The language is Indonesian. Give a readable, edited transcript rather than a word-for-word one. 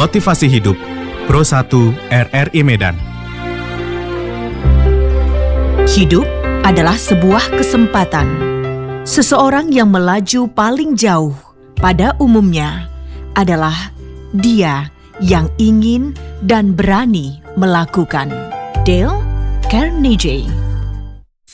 Motivasi Hidup Pro 1 RRI Medan. Hidup adalah sebuah kesempatan. Seseorang yang melaju paling jauh pada umumnya adalah dia yang ingin dan berani melakukan. Dale Carnegie.